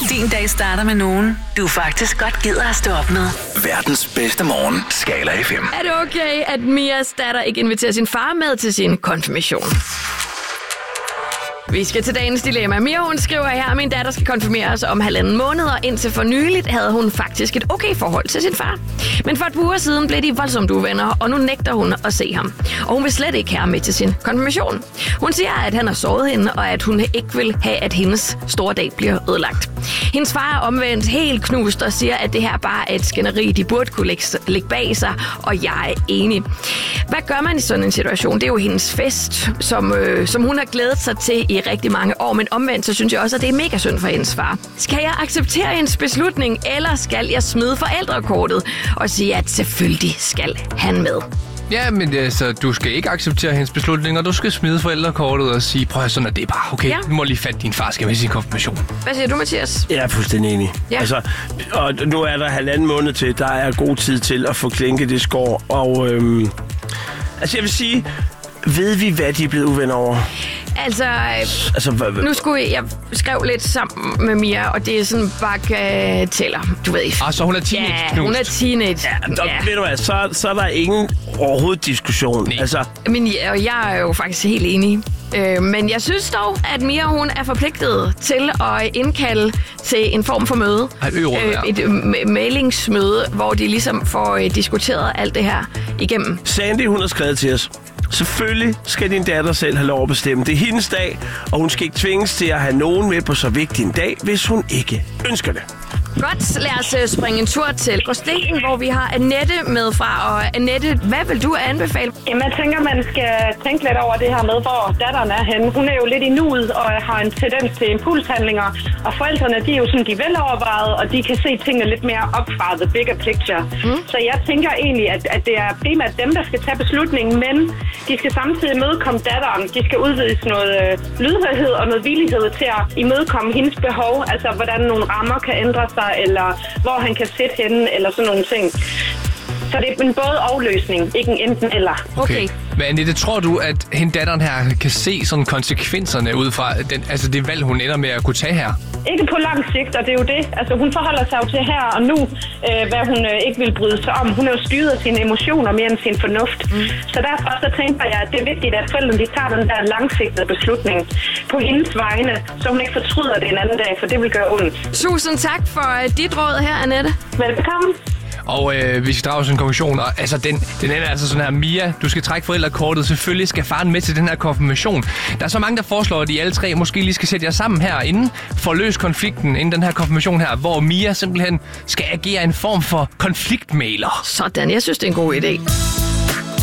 Din dag starter med nogen, du faktisk godt gider at stå op med. Verdens bedste morgen, Skala FM. Er det okay, at Mias datter ikke inviterer sin far med til sin konfirmation? Vi skal til dagens dilemma. Mia, hun skriver her, at min datter skal konfirmeres om 1,5 måned, og indtil for nyligt havde hun faktisk et okay forhold til sin far. Men for et par uger siden blev de voldsomt uvenner, og nu nægter hun at se ham. Og hun vil slet ikke have med til sin konfirmation. Hun siger, at han har såret hende, og at hun ikke vil have, at hendes store dag bliver ødelagt. Hendes far er omvendt helt knust og siger, at det her bare er et skænderi, de burde kunne lægge bag sig, og jeg er enig. Hvad gør man i sådan en situation? Det er jo hendes fest, som hun har glædet sig til i rigtig mange år, men omvendt så synes jeg også, at det er mega synd for hendes far. Skal jeg acceptere hendes beslutning, eller skal jeg smide forældrekortet og sige, at selvfølgelig skal han med? Ja, men altså, du skal ikke acceptere hendes beslutning, og du skal smide forældrekortet og sige, prøv at sådan, at det er bare okay. Ja. Nu må lige fatte, din far skal med sin konfirmation. Hvad siger du, Mathias? Jeg er fuldstændig enig. Ja. Altså, og nu er der 1,5 måned til, der er god tid til at få klinket det skår, og altså jeg vil sige, ved vi, hvad de er blevet uvenner over? Altså nu skulle jeg skrev lidt sammen med Mia, og det er sådan bagateller, du ved ikke. Så hun er teenage. Ja, hun er teenage. Ja, ved du hvad, så er der ingen overhovedet diskussion. Nej. Altså, Men jeg er jo faktisk helt enig. Men jeg synes dog, at Mia, hun er forpligtet til at indkalde til en form for møde. Et mailingsmøde, hvor de ligesom får diskuteret alt det her igennem. Sandy, hun har skrevet til os. Selvfølgelig skal din datter selv have lov at bestemme. Det er hendes dag, og hun skal ikke tvinges til at have nogen med på så vigtig en dag, hvis hun ikke ønsker det. Godt, lad os springe en tur til Gråsten, hvor vi har Annette med fra. Og Annette, hvad vil du anbefale? Jamen, jeg tænker, man skal tænke lidt over det her med, hvor datteren er henne. Hun er jo lidt i nuet og har en tendens til impulshandlinger. Og forældrene, de er jo sådan, de er velovervejet, og de kan se tingene lidt mere op fra the bigger picture. Så jeg tænker egentlig, at det er primært dem, der skal tage beslutningen, men de skal samtidig imødekomme datteren. De skal udvise noget lydhørhed og noget villighed til at imødekomme hendes behov. Altså, hvordan nogle rammer kan ændre sig, eller hvor han kan sidde henne, eller sådan nogle ting. Så det er en både løsning, ikke en enten eller. Okay. Men Annette, tror du, at hende datteren her kan se sådan konsekvenserne ud fra det valg, hun ender med at kunne tage her? Ikke på lang sigt, og det er jo det. Altså, hun forholder sig jo til her og nu, hvad hun ikke vil bryde sig om. Hun er jo styret af sine emotioner mere end sin fornuft. Så derfor så tænker jeg, at det er vigtigt, at forældrene de tager den der langsigtede beslutning på hendes vegne, så hun ikke fortryder det en anden dag, for det vil gøre ondt. Tusind tak for dit råd her, Annette. Velbekomme. Og vi skal drage sådan en konklusion, og altså den ender altså sådan her, Mia, du skal trække forældrekortet, selvfølgelig skal faren med til den her konfirmation. Der er så mange, der foreslår, at I alle tre måske lige skal sætte jer sammen herinde, for at løse konflikten inden den her konfirmation her, hvor Mia simpelthen skal agere en form for konfliktmægler. Sådan, jeg synes, det er en god idé.